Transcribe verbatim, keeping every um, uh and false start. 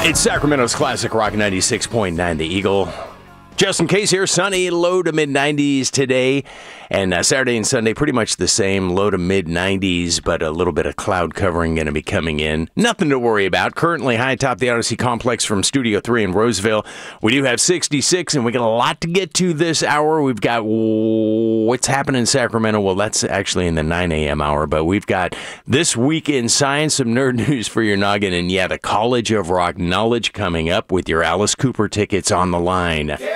It's Sacramento's classic rock ninety-six point nine, The Eagle. Just in case here, sunny, low to mid nineties today. And uh, Saturday and Sunday, pretty much the same, low to mid nineties, but a little bit of cloud covering going to be coming in. Nothing to worry about. Currently high atop the Odyssey Complex from Studio three in Roseville. We do have sixty-six, and we got a lot to get to this hour. We've got what's happening in Sacramento. Well, that's actually in the nine a.m. hour, but we've got This Week in Science, some nerd news for your noggin, and yeah, the College of Rock Knowledge coming up with your Alice Cooper tickets on the line.